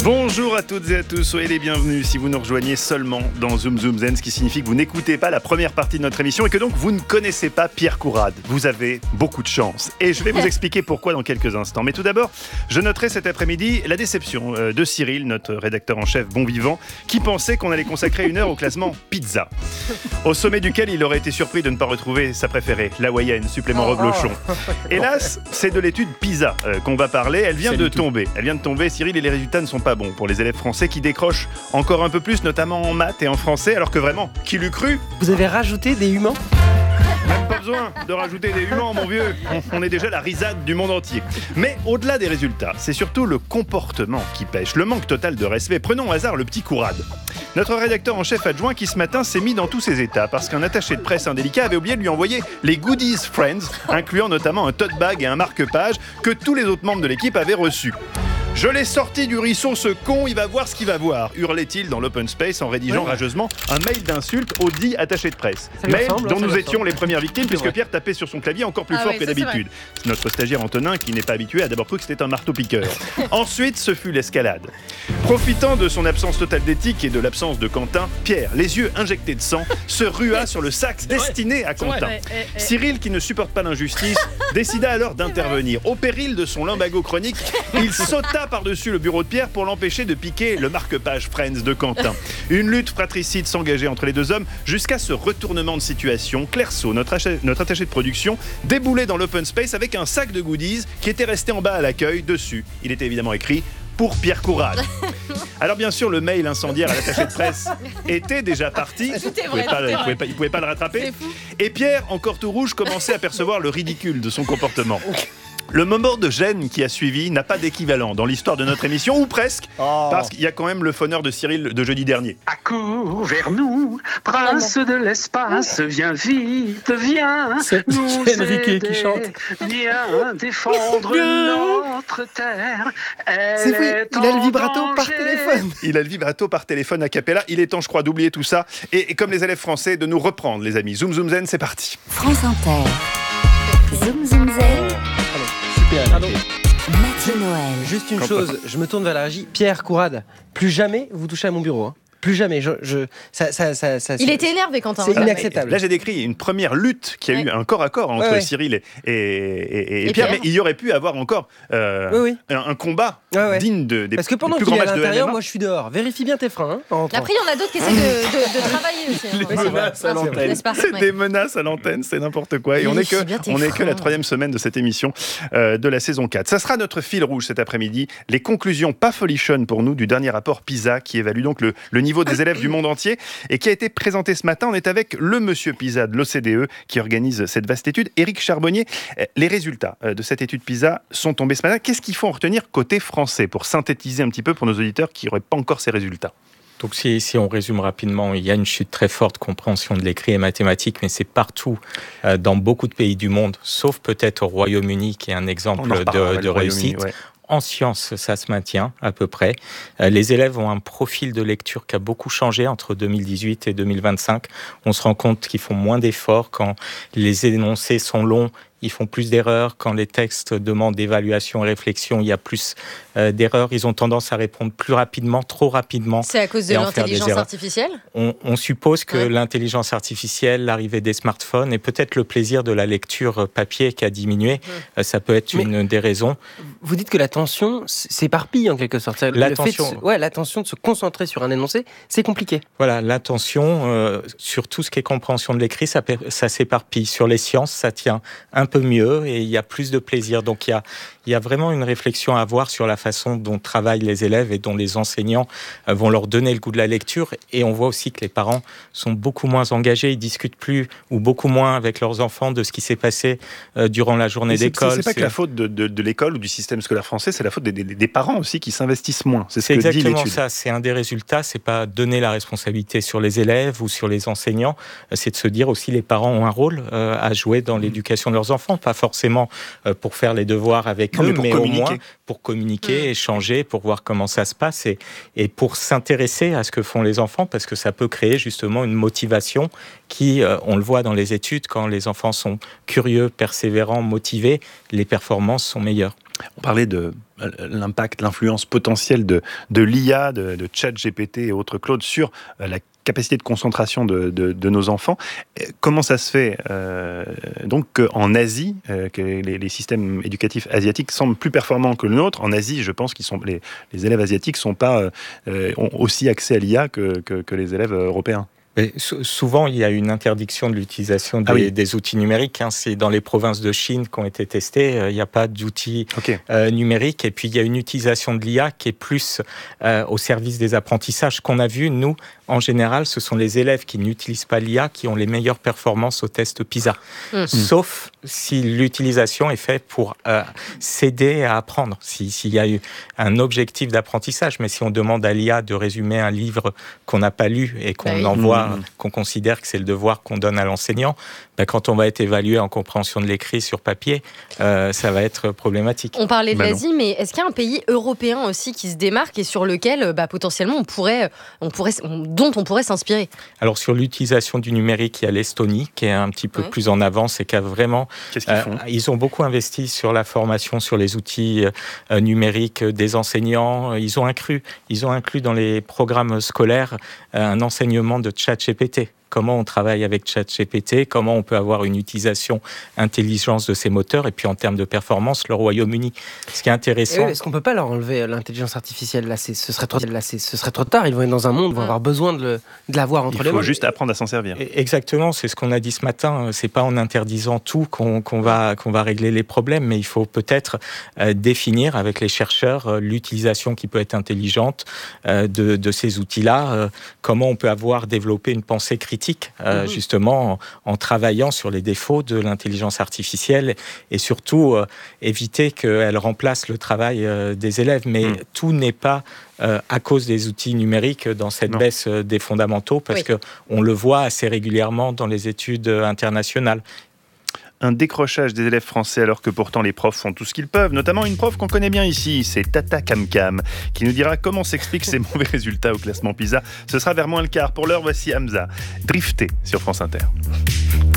Bonjour à toutes et à tous, soyez les bienvenus si vous nous rejoignez seulement dans Zoom Zoom Zen, ce qui signifie que vous n'écoutez pas la première partie de notre émission et que donc vous ne connaissez pas Pierre Courade. Vous avez beaucoup de chance et je vais vous expliquer pourquoi dans quelques instants. Mais tout d'abord, je noterai cet après-midi la déception de Cyril, notre rédacteur en chef bon vivant, qui pensait qu'on allait consacrer une heure au classement pizza. Au sommet duquel il aurait été surpris de ne pas retrouver sa préférée, l'hawaïenne, supplément reblochon. Hélas, c'est de l'étude PISA qu'on va parler. Elle vient de tomber, Cyril, et les résultats ne sont pas bon pour les élèves français qui décrochent encore un peu plus, notamment en maths et en français, alors que vraiment, qui l'eût cru ? Vous avez rajouté des humains ? Même pas besoin de rajouter des humains, mon vieux. On est déjà la risade du monde entier. Mais au-delà des résultats, c'est surtout le comportement qui pêche, le manque total de respect. Prenons au hasard le petit Courade. Notre rédacteur en chef adjoint qui ce matin s'est mis dans tous ses états parce qu'un attaché de presse indélicat avait oublié de lui envoyer les goodies Friends, incluant notamment un tote bag et un marque-page que tous les autres membres de l'équipe avaient reçus. Je l'ai sorti du ruisseau, ce con, il va voir ce qu'il va voir, hurlait-il dans l'open space en rédigeant rageusement un mail d'insulte au dit attaché de presse. Mail dont nous étions les premières victimes puisque Pierre tapait sur son clavier encore plus fort que d'habitude. Notre stagiaire Antonin, qui n'est pas habitué, a d'abord cru que c'était un marteau-piqueur. Ensuite, ce fut l'escalade. Profitant de son absence totale d'éthique et de l'absence de Quentin, Pierre, les yeux injectés de sang, se rua sur le sac destiné à Quentin. Cyril, qui ne supporte pas l'injustice, décida alors d'intervenir. Au péril de son lumbago chronique, il sauta par-dessus le bureau de Pierre pour l'empêcher de piquer le marque-page Friends de Quentin. Une lutte fratricide s'engageait entre les deux hommes jusqu'à ce retournement de situation. Claire Saut, notre attaché de production, déboulait dans l'open space avec un sac de goodies qui était resté en bas à l'accueil. Dessus, il était évidemment écrit « Pour Pierre Courade ». Alors bien sûr, le mail incendiaire à l'attaché de presse était déjà parti. Il ne pouvait pas le rattraper. Et Pierre, encore tout rouge, commençait à percevoir le ridicule de son comportement. Le moment de gêne qui a suivi n'a pas d'équivalent dans l'histoire de notre émission, ou presque, parce qu'il y a quand même le phoneur de Cyril de jeudi dernier. Accours vers nous, prince de l'espace, viens vite, viens nous aider, qui chante. viens défendre notre terre. C'est vrai, il a le vibrato par téléphone. Il a le vibrato par téléphone a cappella. Il est temps, je crois, d'oublier tout ça. Et comme les élèves français, de nous reprendre, les amis. Zoom Zoom Zen, c'est parti. France Inter. Zoom Zoom Zen. Pardon. Mathieu Noël. Juste une chose, je me tourne vers la régie. Pierre Courade, plus jamais vous touchez à mon bureau. Plus jamais. Il était énervé, Quentin. C'est inacceptable. Là, j'ai décrit une première lutte qui a eu un corps à corps entre Cyril et Pierre, mais il y aurait pu avoir encore un combat digne des Parce que pendant plus qu'il grands est à matchs de l'intérieur, MMA. moi je suis dehors. Vérifie bien tes freins. Après, il y en a d'autres qui essaient de travailler aussi. Les menaces à l'antenne. C'est des menaces à l'antenne, c'est n'importe quoi. Et on n'est que la 3e semaine de cette émission de la saison 4. Ça sera notre fil rouge cet après-midi. Les conclusions pas folichonnes pour nous du dernier rapport PISA qui évalue donc le niveau des élèves du monde entier et qui a été présenté ce matin. On est avec le monsieur PISA de l'OCDE qui organise cette vaste étude, Éric Charbonnier. Les résultats de cette étude PISA sont tombés ce matin. Qu'est-ce qu'il faut en retenir côté français pour synthétiser un petit peu pour nos auditeurs qui n'auraient pas encore ces résultats? Donc si on résume rapidement, il y a une chute très forte de compréhension de l'écrit et mathématiques, mais c'est partout dans beaucoup de pays du monde, sauf peut-être au Royaume-Uni qui est un exemple de réussite. En sciences, ça se maintient à peu près. Les élèves ont un profil de lecture qui a beaucoup changé entre 2018 et 2025. On se rend compte qu'ils font moins d'efforts quand les énoncés sont longs. Ils font plus d'erreurs. Quand les textes demandent évaluation et réflexion, il y a plus d'erreurs. Ils ont tendance à répondre plus rapidement, trop rapidement. C'est à cause de l'intelligence artificielle ? On suppose que l'intelligence artificielle, l'arrivée des smartphones et peut-être le plaisir de la lecture papier qui a diminué, ça peut être une des raisons. Vous dites que l'attention s'éparpille en quelque sorte. L'attention de se concentrer sur un énoncé, c'est compliqué. Voilà, l'attention sur tout ce qui est compréhension de l'écrit, ça s'éparpille. Sur les sciences, ça tient un peu mieux et il y a plus de plaisir. Donc il y a vraiment une réflexion à avoir sur la façon dont travaillent les élèves et dont les enseignants vont leur donner le goût de la lecture. Et on voit aussi que les parents sont beaucoup moins engagés, ils discutent plus ou beaucoup moins avec leurs enfants de ce qui s'est passé durant la journée d'école. C'est pas que la faute de l'école ou du système scolaire français, c'est la faute des parents aussi qui s'investissent moins. C'est ce que dit l'étude. C'est exactement ça, c'est un des résultats, c'est pas donner la responsabilité sur les élèves ou sur les enseignants, c'est de se dire aussi les parents ont un rôle à jouer dans l'éducation de leurs enfants, pas forcément pour faire les devoirs avec eux, mais au moins pour communiquer, échanger, pour voir comment ça se passe et pour s'intéresser à ce que font les enfants, parce que ça peut créer justement une motivation qui, on le voit dans les études, quand les enfants sont curieux, persévérants, motivés, les performances sont meilleures. On parlait de l'impact, l'influence potentielle de l'IA, de ChatGPT et autres Claude sur la capacité de concentration de nos enfants. Comment ça se fait donc qu'en Asie, que les systèmes éducatifs asiatiques semblent plus performants que le nôtre? En Asie, je pense que les élèves asiatiques ont aussi accès à l'IA que les élèves européens. Mais souvent, il y a une interdiction de l'utilisation des outils numériques. C'est dans les provinces de Chine qui ont été testés. Il n'y a pas d'outils numériques. Et puis, il y a une utilisation de l'IA qui est plus au service des apprentissages. Qu'on a vu, nous, en général, ce sont les élèves qui n'utilisent pas l'IA qui ont les meilleures performances au test PISA. Sauf si l'utilisation est faite pour s'aider à apprendre, s'il y a eu un objectif d'apprentissage. Mais si on demande à l'IA de résumer un livre qu'on n'a pas lu et qu'on envoie, qu'on considère que c'est le devoir qu'on donne à l'enseignant, quand on va être évalué en compréhension de l'écrit sur papier, ça va être problématique. On parlait de l'Asie, mais est-ce qu'il y a un pays européen aussi qui se démarque et sur lequel potentiellement dont on pourrait s'inspirer? Alors sur l'utilisation du numérique, il y a l'Estonie qui est un petit peu plus en avance et qui a vraiment... Qu'est-ce qu'ils font? Ils ont beaucoup investi sur la formation, sur les outils numériques des enseignants. Ils ont inclus dans les programmes scolaires un enseignement de ChatGPT. Comment on travaille avec ChatGPT, comment on peut avoir une utilisation intelligence de ces moteurs, et puis en termes de performance, le Royaume-Uni. Ce qui est intéressant... Est-ce qu'on ne peut pas leur enlever l'intelligence artificielle? Ce serait trop tard, ils vont être dans un monde, ils vont avoir besoin de l'avoir entre les mains. Il faut juste apprendre à s'en servir. Exactement, c'est ce qu'on a dit ce matin. C'est pas en interdisant tout qu'on va régler les problèmes, mais il faut peut-être définir avec les chercheurs l'utilisation qui peut être intelligente de ces outils-là, comment on peut développer une pensée critique, justement en travaillant sur les défauts de l'intelligence artificielle et surtout éviter qu'elle remplace le travail des élèves. Mais tout n'est pas à cause des outils numériques dans cette baisse des fondamentaux, parce qu'on le voit assez régulièrement dans les études internationales. Un décrochage des élèves français alors que pourtant les profs font tout ce qu'ils peuvent, notamment une prof qu'on connaît bien ici, c'est Tata Camcam, qui nous dira comment s'expliquent ces mauvais résultats au classement PISA. Ce sera vers moins le quart. Pour l'heure, voici Hamza, Drifté sur France Inter.